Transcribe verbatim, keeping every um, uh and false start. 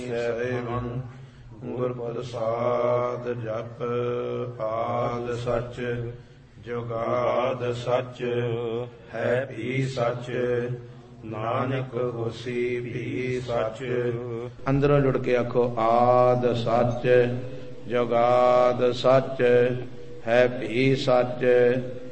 ਸਹਿਬੰ ਗੁਰ ਪ੍ਰਸਾਦ ਜਪ ਆਦ ਸਚ ਜੁਗਾਦ ਸਚ ਹੈ ਵੀ ਸਚ ਨਾਨਕ ਹੋਸੀ ਵੀ ਸਚ। ਅੰਦਰੋਂ ਜੁੜ ਕੇ ਆਖੋ ਆਦ ਸਚ ਜੁਗਾਦ ਸਚ ਹੈ ਵੀ ਸਚ